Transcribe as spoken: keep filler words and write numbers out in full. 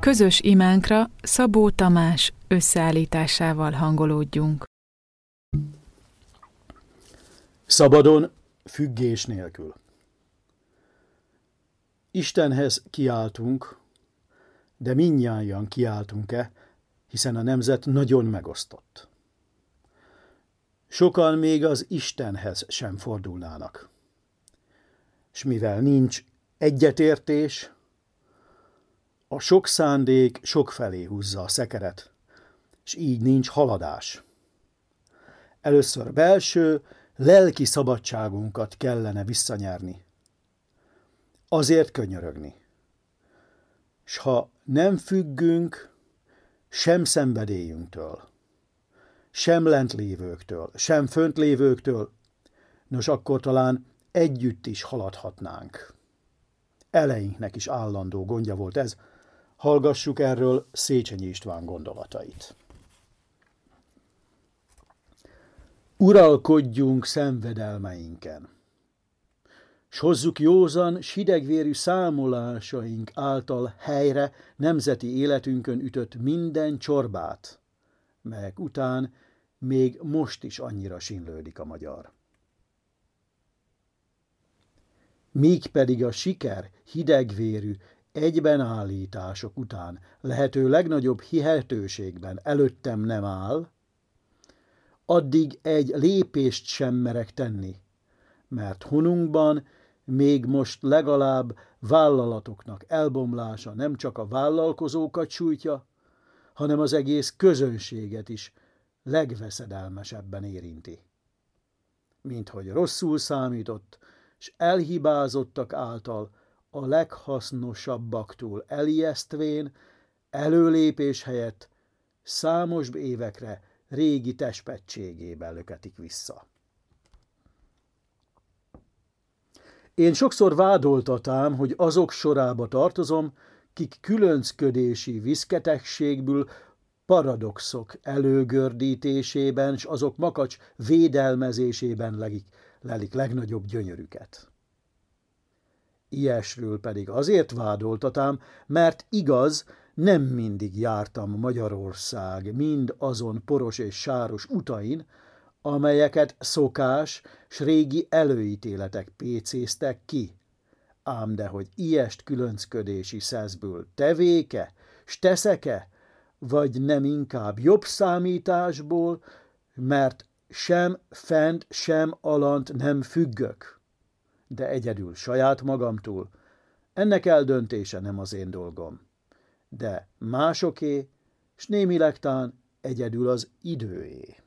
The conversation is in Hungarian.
Közös imánkra Szabó Tamás összeállításával hangolódjunk. Szabadon, függés nélkül. Istenhez kiáltunk, de mindnyájan kiáltunk-e, hiszen a nemzet nagyon megosztott. Sokan még az Istenhez sem fordulnának. S mivel nincs egyetértés, a sok szándék sokfelé húzza a szekeret, s így nincs haladás. Először belső, lelki szabadságunkat kellene visszanyerni. Azért könyörögni. S ha nem függünk sem szenvedélyünktől, sem lentlévőktől, sem föntlévőktől, nos akkor talán együtt is haladhatnánk. Eleinknek is állandó gondja volt ez. Hallgassuk erről Széchenyi István gondolatait. Uralkodjunk szenvedelmeinken, s hozzuk józan, s hidegvérű számolásaink által helyre nemzeti életünkön ütött minden csorbát, melyek után még most is annyira sinlődik a magyar. Míg pedig a siker hidegvérű egybenállítások után lehető legnagyobb hihetőségben előttem nem áll, addig egy lépést sem merek tenni, mert honunkban még most legalább vállalatoknak elbomlása nem csak a vállalkozókat sújtja, hanem az egész közönséget is legveszedelmesebben érinti. Minthogy rosszul számított, s elhibázottak által a leghasznosabbaktól elijesztvén előlépés helyett számos évekre régi testpettségébe löketik vissza. Én sokszor vádoltatám, hogy azok sorába tartozom, kik különcködési viszketegségből paradoxok előgördítésében s azok makacs védelmezésében lelik, lelik legnagyobb gyönyörüket. Ilyesről pedig azért vádoltatám, mert igaz, nem mindig jártam Magyarország mind azon poros és sáros utain, amelyeket szokás s régi előítéletek pécéztek ki. Ám de hogy ilyest különcködési szeszből tevéke, s teszeke, vagy nem inkább jobb számításból, mert sem fent, sem alant nem függök, de egyedül saját magamtól, ennek eldöntése nem az én dolgom, de másoké, s némileg tán egyedül az időé.